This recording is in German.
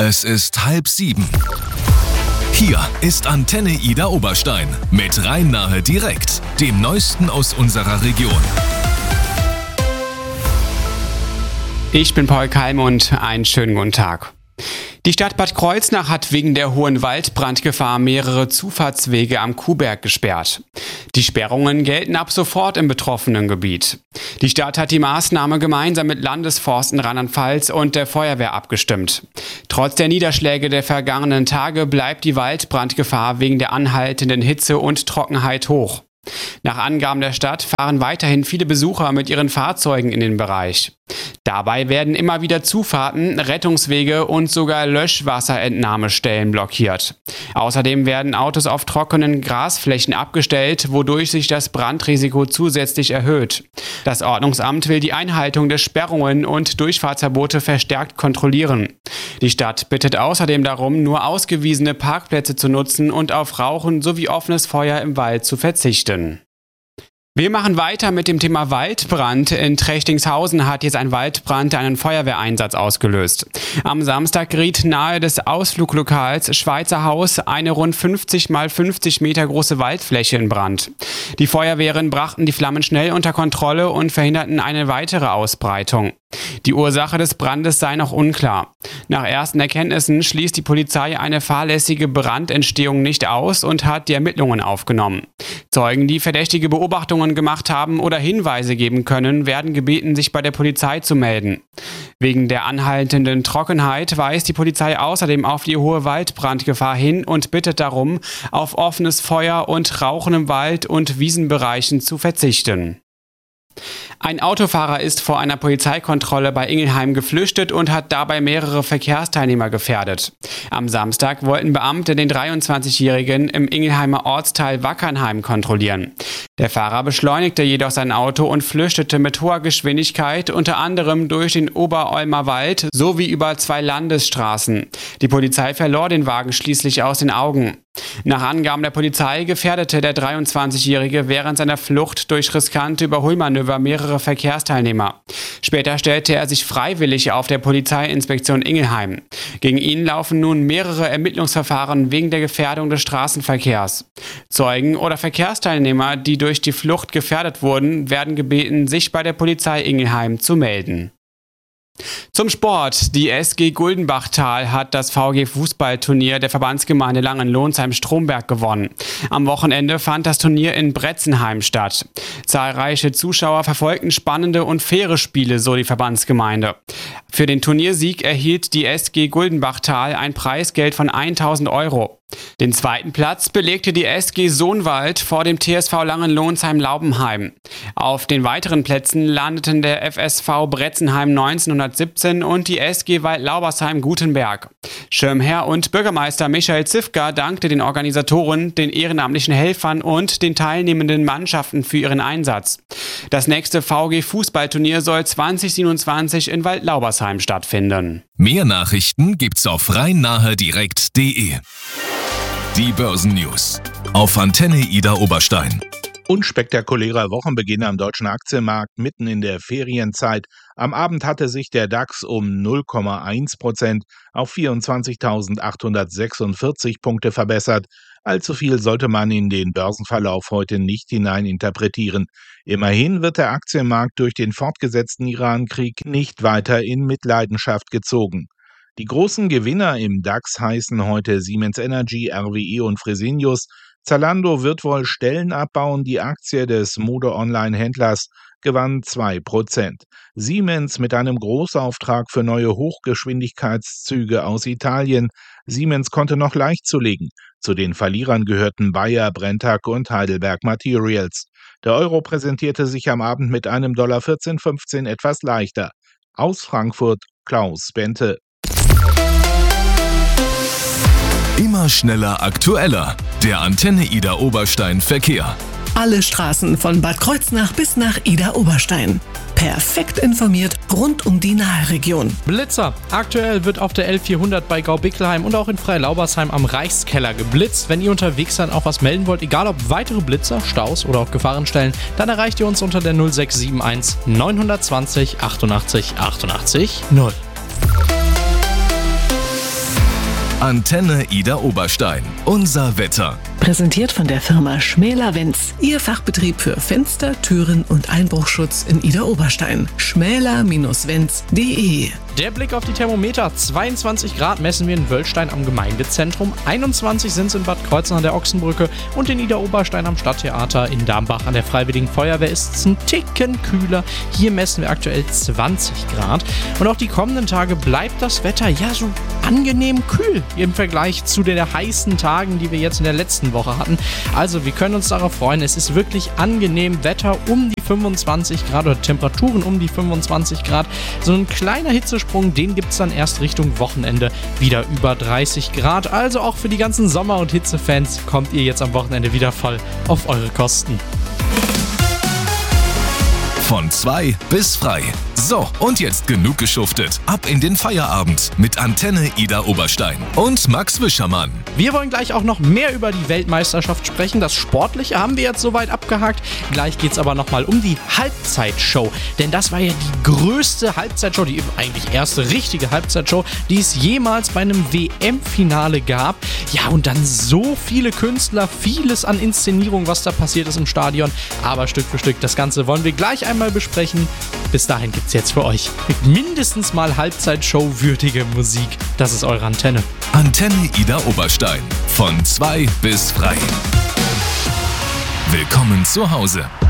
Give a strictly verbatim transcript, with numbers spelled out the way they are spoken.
Es ist halb sieben. Hier ist Antenne Ida Oberstein mit Rhein-Nahe direkt, dem Neuesten aus unserer Region. Ich bin Paul Kalmund, einen schönen guten Tag. Die Stadt Bad Kreuznach hat wegen der hohen Waldbrandgefahr mehrere Zufahrtswege am Kuhberg gesperrt. Die Sperrungen gelten ab sofort im betroffenen Gebiet. Die Stadt hat die Maßnahme gemeinsam mit Landesforsten Rheinland-Pfalz und der Feuerwehr abgestimmt. Trotz der Niederschläge der vergangenen Tage bleibt die Waldbrandgefahr wegen der anhaltenden Hitze und Trockenheit hoch. Nach Angaben der Stadt fahren weiterhin viele Besucher mit ihren Fahrzeugen in den Bereich. Dabei werden immer wieder Zufahrten, Rettungswege und sogar Löschwasserentnahmestellen blockiert. Außerdem werden Autos auf trockenen Grasflächen abgestellt, wodurch sich das Brandrisiko zusätzlich erhöht. Das Ordnungsamt will die Einhaltung der Sperrungen und Durchfahrtsverbote verstärkt kontrollieren. Die Stadt bittet außerdem darum, nur ausgewiesene Parkplätze zu nutzen und auf Rauchen sowie offenes Feuer im Wald zu verzichten. Wir machen weiter mit dem Thema Waldbrand. In Trechtingshausen hat jetzt ein Waldbrand einen Feuerwehreinsatz ausgelöst. Am Samstag geriet nahe des Ausfluglokals Schweizer Haus eine rund fünfzig mal fünfzig Meter große Waldfläche in Brand. Die Feuerwehren brachten die Flammen schnell unter Kontrolle und verhinderten eine weitere Ausbreitung. Die Ursache des Brandes sei noch unklar. Nach ersten Erkenntnissen schließt die Polizei eine fahrlässige Brandentstehung nicht aus und hat die Ermittlungen aufgenommen. Zeugen, die verdächtige Beobachtungen gemacht haben oder Hinweise geben können, werden gebeten, sich bei der Polizei zu melden. Wegen der anhaltenden Trockenheit weist die Polizei außerdem auf die hohe Waldbrandgefahr hin und bittet darum, auf offenes Feuer und Rauchen im Wald und Wiesenbereichen zu verzichten. Ein Autofahrer ist vor einer Polizeikontrolle bei Ingelheim geflüchtet und hat dabei mehrere Verkehrsteilnehmer gefährdet. Am Samstag wollten Beamte den dreiundzwanzigjährigen im Ingelheimer Ortsteil Wackernheim kontrollieren. Der Fahrer beschleunigte jedoch sein Auto und flüchtete mit hoher Geschwindigkeit unter anderem durch den Oberolmer Wald sowie über zwei Landesstraßen. Die Polizei verlor den Wagen schließlich aus den Augen. Nach Angaben der Polizei gefährdete der dreiundzwanzigjährige während seiner Flucht durch riskante Überholmanöver mehrere Verkehrsteilnehmer. Später stellte er sich freiwillig auf der Polizeiinspektion Ingelheim. Gegen ihn laufen nun mehrere Ermittlungsverfahren wegen der Gefährdung des Straßenverkehrs. Zeugen oder Verkehrsteilnehmer, die durch die Flucht gefährdet wurden, werden gebeten, sich bei der Polizei Ingelheim zu melden. Zum Sport. Die S G Guldenbachtal hat das V G-Fußballturnier der Verbandsgemeinde Langenlonsheim-Stromberg gewonnen. Am Wochenende fand das Turnier in Bretzenheim statt. Zahlreiche Zuschauer verfolgten spannende und faire Spiele, so die Verbandsgemeinde. Für den Turniersieg erhielt die S G Guldenbachtal ein Preisgeld von tausend Euro. Den zweiten Platz belegte die S G Sohnwald vor dem T S V Langenlonsheim-Laubenheim. Auf den weiteren Plätzen landeten der F S V Bretzenheim neunzehnhundertsiebzehn und die S G Waldlaubersheim-Gutenberg. Schirmherr und Bürgermeister Michael Zifka dankte den Organisatoren, den ehrenamtlichen Helfern und den teilnehmenden Mannschaften für ihren Einsatz. Das nächste V G-Fußballturnier soll zwanzig siebenundzwanzig in Waldlaubersheim stattfinden. Mehr Nachrichten gibt's auf rhein-nahe direkt punkt de. Die Börsennews auf Antenne Ida Oberstein. Unspektakulärer Wochenbeginn am deutschen Aktienmarkt mitten in der Ferienzeit. Am Abend hatte sich der DAX um null Komma eins Prozent auf vierundzwanzigtausendachthundertsechsundvierzig Punkte verbessert. Allzu viel sollte man in den Börsenverlauf heute nicht hineininterpretieren. Immerhin wird der Aktienmarkt durch den fortgesetzten Iran-Krieg nicht weiter in Mitleidenschaft gezogen. Die großen Gewinner im DAX heißen heute Siemens Energy, R W E und Fresenius. Zalando wird wohl Stellen abbauen. Die Aktie des Mode-Online-Händlers gewann zwei Prozent. Siemens mit einem Großauftrag für neue Hochgeschwindigkeitszüge aus Italien. Siemens konnte noch leicht zulegen. Zu den Verlierern gehörten Bayer, Brenntag und Heidelberg Materials. Der Euro präsentierte sich am Abend mit einem Dollar vierzehn fünfzehn etwas leichter. Aus Frankfurt Klaus Bente. Immer schneller, aktueller. Der Antenne Ida Oberstein Verkehr. Alle Straßen von Bad Kreuznach bis nach Ida Oberstein. Perfekt informiert rund um die Naheregion. Blitzer. Aktuell wird auf der L vierhundert bei Gaubickelheim und auch in Freilaubersheim am Reichskeller geblitzt. Wenn ihr unterwegs dann auch was melden wollt, egal ob weitere Blitzer, Staus oder auch Gefahrenstellen, dann erreicht ihr uns unter der null sechs sieben eins neun zwei null achtundachtzig achtundachtzig null. Antenne Ida Oberstein. Unser Wetter. Präsentiert von der Firma Schmäler Vents. Ihr Fachbetrieb für Fenster, Türen und Einbruchschutz in Ida Oberstein. schmäler Bindestrich vents punkt de. Der Blick auf die Thermometer. zweiundzwanzig Grad messen wir in Wöllstein am Gemeindezentrum. einundzwanzig sind es in Bad Kreuznach an der Ochsenbrücke und in Ida Oberstein am Stadttheater. In Dambach an der Freiwilligen Feuerwehr ist es ein Ticken kühler. Hier messen wir aktuell zwanzig Grad. Und auch die kommenden Tage bleibt das Wetter ja so angenehm kühl im Vergleich zu den heißen Tagen, die wir jetzt in der letzten Woche hatten. Also wir können uns darauf freuen. Es ist wirklich angenehm. Wetter um die fünfundzwanzig Grad oder Temperaturen um die fünfundzwanzig Grad. So ein kleiner Hitzesprung, den gibt es dann erst Richtung Wochenende wieder über dreißig Grad. Also auch für die ganzen Sommer- und Hitzefans kommt ihr jetzt am Wochenende wieder voll auf eure Kosten. Von zwei bis frei. So, und jetzt genug geschuftet. Ab in den Feierabend mit Antenne Ida Oberstein und Max Wischermann. Wir wollen gleich auch noch mehr über die Weltmeisterschaft sprechen. Das Sportliche haben wir jetzt soweit abgehakt. Gleich geht es aber nochmal um die Halbzeitshow. Denn das war ja die größte Halbzeitshow, die eigentlich erste richtige Halbzeitshow, die es jemals bei einem W M-Finale gab. Ja, und dann so viele Künstler, vieles an Inszenierung, was da passiert ist im Stadion. Aber Stück für Stück, das Ganze wollen wir gleich einmal besprechen. Bis dahin gibt es jetzt für euch mindestens mal Halbzeitshow-würdige Musik. Das ist eure Antenne. Antenne Ida Oberstein. Von zwei bis frei. Willkommen zu Hause.